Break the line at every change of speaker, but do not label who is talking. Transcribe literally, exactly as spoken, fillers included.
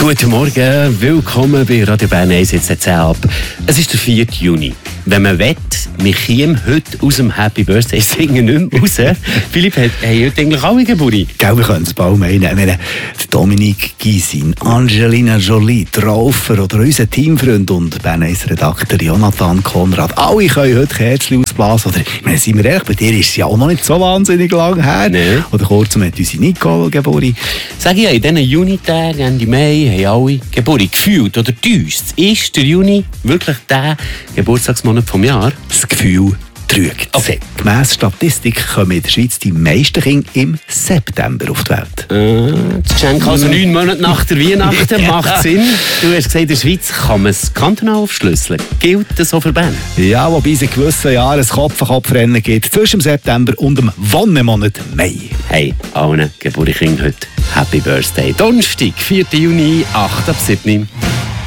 Guten Morgen, willkommen bei Radio Bern eins, jetzt zehn ab. Es ist der vierte Juni. Wenn man will, wir kämen heute aus dem Happy Birthday singen nicht mehr raus. Philipp, hat hey, heute eigentlich alle Geburtstag?
Gell, wir können es bald meinen. Ich meine, Dominique Gysin, Angelina Jolie, Traufer oder unser Teamfreund und Bern eins Redakteur Jonathan Konrad. Alle können heute Kerzchen ausblasen. Oder, ich meine, seien wir ehrlich, bei dir ist es ja auch noch nicht so wahnsinnig lang her.
Nee.
Oder kurzum hat unsere Nicole Geburtstag.
Sag ich ja, in diesen Junitagen, Ende Mai, haben alle Geburtstag gefühlt oder täuscht. Ist der Juni wirklich der Geburtstagsmonat vom Jahr?
Das Gefühl trügt.
Okay.
Gemäss Statistik kommen in der Schweiz die meisten Kinder im September auf die Welt.
Äh, das Geschenk also neun Monate nach der Weihnachten macht Sinn. Du hast gesagt, in der Schweiz kann man es kantonal aufschlüsseln. Gilt das so für Bern?
Ja, wobei es in gewissen Jahren ein Kopf-an-Kopf-Rennen gibt zwischen dem September und dem Wonnemonat Mai.
Hey, allen Geburtstag heute Happy Birthday. Donnerstag, vierten Juni, acht ab sieben.